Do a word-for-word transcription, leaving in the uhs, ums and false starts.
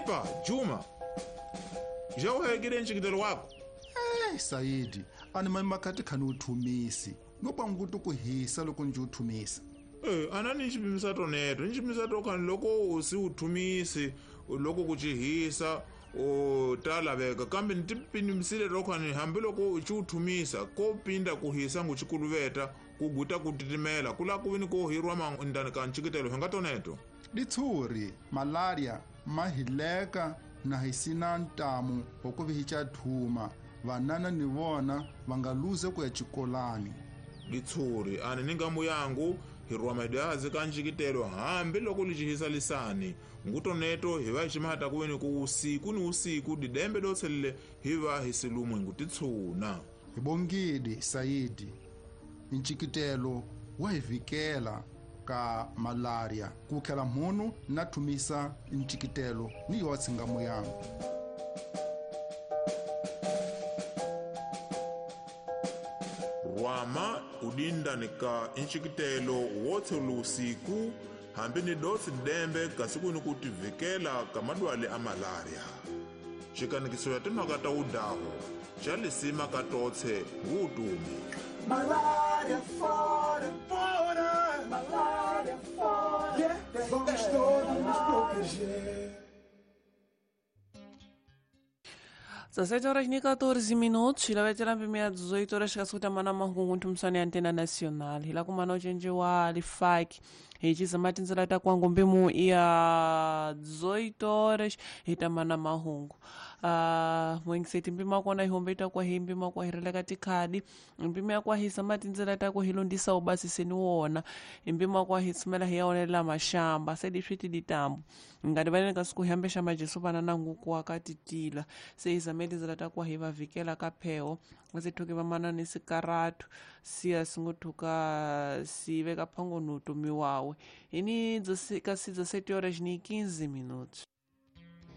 Epa, Juma. Jawuhekile ntshikitelo wakho. Eh Sayidi, ani mayimakati khani uthumisi. Ngoba ngukuthi kuhisa loko nje uthumisa. Eh, anani nchipimisa toneto. Nchipimisa to khani loko usi uthumisi, loko kuchihisa, o talaveka. Kambe ntipinimisile loko khani hambi loko uchi uthumisa, ko pinda kuhisa nguchikuluveta, kuguta kutitimela. Kula kuvini ko hirwa mandani ka ntshikitelo henga toneto. Litshuri, malaria, mahileka na hisina ntamu okuvihicha thuma. Vanana ni vona vangaluze kuya chikolani. Litshuri, ani ningamu yangu hirwa madazi ka ntshikitelo hambi loko lichihisa lisani. Ngutoneto hiva hishimahata kuvini ku usiku ni usiku didembe dotselele hiva hisilumu ngutitshuna. Hibongidi Sayidi, ntshikitelo wa hivikela ka malaria kukhela mhunu na thumisa ntshikitelo ni yotsi ngamu yangu. Rwama udinda nika ntshikitelo wotse lusiku hambi ni dotsi dembe kasiku ni kutivikela kamadwale a malaria. Xikanikiso ya timhaka ta udahu xa lisima ka totse ngutumi. Malaria fora, fora, malaria fora, yeah. Vamos todos nos proteger. dezessete horas e quatorze minutos, hilavetela mpimi ya dezoito horas kasukuta mana mahungu ntumsani ya antena nacional. Hila kumana ujenji wa lifaki. Hichiza matinzela ta kwangu mbimu ya dezoito horas hitamana mahungu. Uh, mwengiseti mpima kwa na ihombeta kwa hii mpima kwa hirele katikadi mpima kwa hii samati nzela tako hilondisa ubasi senuona mpima kwa hii sumela hiyaonela mashamba sedi shwiti ditambu ngadi vane kasuku hiambesha majesu pananangu kwa wakati tila se hii sameti nzela tako hiva vikela kapeo zituki vamana nisi karatu siya singutuka sive kapango nutu miwawe ini kasi dezessete horas ni quinze minutos.